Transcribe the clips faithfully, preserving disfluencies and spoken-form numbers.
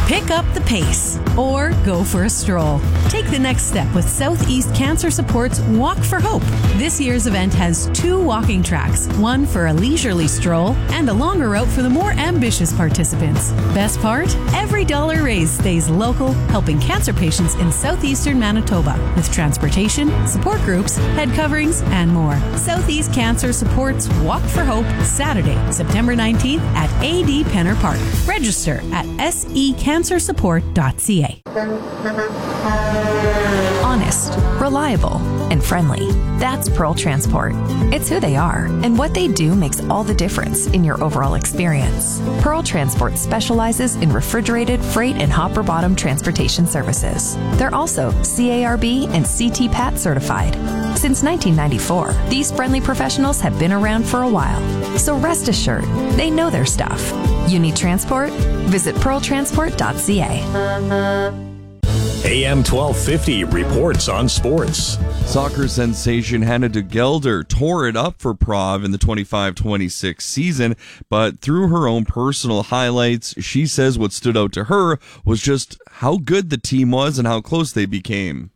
Pick up the pace or go for a stroll. Take the next step with Southeast Cancer Support's Walk for Hope. This year's event has two walking tracks, one for a leisurely stroll and a longer route for the more ambitious participants. Best part? Every dollar raised stays local, helping cancer patients in southeastern Manitoba with transportation, support groups, head coverings, and more. Southeast Cancer Support's Walk for Hope, Saturday, September nineteenth at A D Penner Park. Register at s e cancer support dot c a. Honest, reliable, and friendly. That's Pearl Transport. It's who they are, and what they do makes all the difference in your overall experience. Pearl Transport specializes in refrigerated, freight, and hopper bottom transportation services. They're also C A R B and C T P A T certified. Since nineteen ninety-four, these friendly professionals have been around for a while. So rest assured, they know their stuff. You need transport? Visit pearl transport dot c a. A M twelve fifty reports on sports. Soccer sensation Hannah DeGelder tore it up for Prov in the twenty-five twenty-six season, but through her own personal highlights, she says what stood out to her was just how good the team was and how close they became.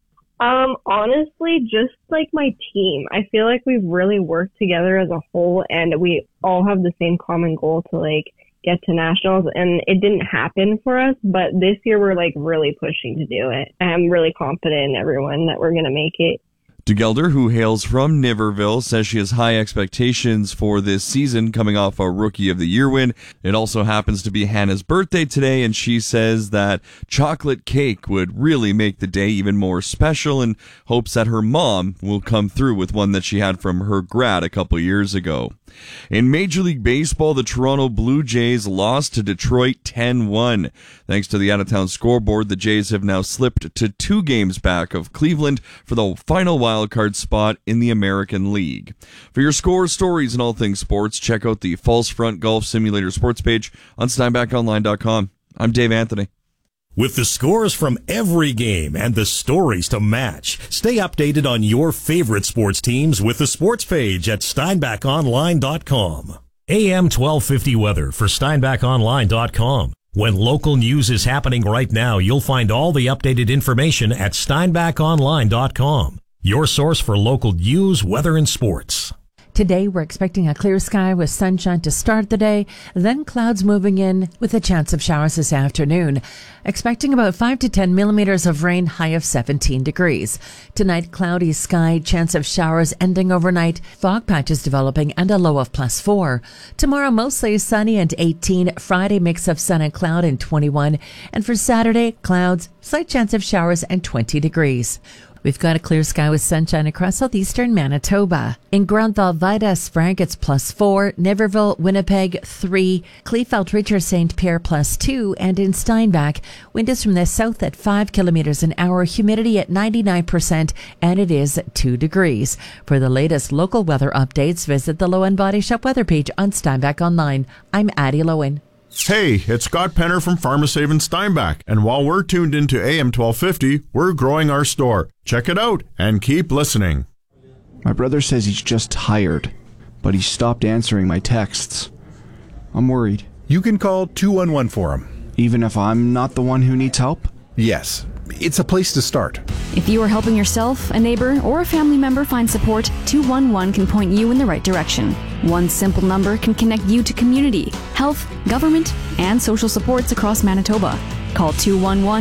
Um, honestly, just like my team, I feel like we've really worked together as a whole, and we all have the same common goal to like get to nationals, and it didn't happen for us, but this year we're like really pushing to do it. I'm really confident in everyone that we're going to make it. DeGelder, who hails from Niverville, says she has high expectations for this season coming off a Rookie of the Year win. It also happens to be Hannah's birthday today, and she says that chocolate cake would really make the day even more special and hopes that her mom will come through with one that she had from her grad a couple years ago. In Major League Baseball, the Toronto Blue Jays lost to Detroit ten one. Thanks to the out-of-town scoreboard, the Jays have now slipped to two games back of Cleveland for the final wildcard spot in the American League. For your scores, stories, and all things sports, check out the False Front Golf Simulator sports page on steinbach online dot com. I'm Dave Anthony. With the scores from every game and the stories to match, stay updated on your favorite sports teams with the sports page at steinbach online dot com. A M twelve fifty weather for steinbach online dot com. When local news is happening right now, you'll find all the updated information at steinbach online dot com. Your source for local news, weather, and sports. Today, we're expecting a clear sky with sunshine to start the day, then clouds moving in with a chance of showers this afternoon. Expecting about five to ten millimeters of rain, high of seventeen degrees. Tonight, cloudy sky, chance of showers ending overnight, fog patches developing, and a low of plus four. Tomorrow, mostly sunny and eighteen. Friday, mix of sun and cloud and twenty-one. And for Saturday, clouds, slight chance of showers and twenty degrees. We've got a clear sky with sunshine across southeastern Manitoba. In Grunthal, Vida, Sprague, it's plus four. Niverville, Winnipeg, three. Kleefeld, Richard, Saint Pierre, plus two. And in Steinbach, wind is from the south at five kilometers an hour, humidity at ninety-nine percent, and it is two degrees. For the latest local weather updates, visit the Lowen Body Shop weather page on Steinbach Online. I'm Addie Lowen. Hey, it's Scott Penner from PharmaSave in Steinbach, and while we're tuned into A M twelve fifty, we're growing our store. Check it out and keep listening. My brother says he's just tired, but he stopped answering my texts. I'm worried. You can call two one one for him. Even if I'm not the one who needs help? Yes, it's a place to start. If you are helping yourself, a neighbor, or a family member find support, two one one can point you in the right direction. One simple number can connect you to community, health, government, and social supports across Manitoba. Call two one one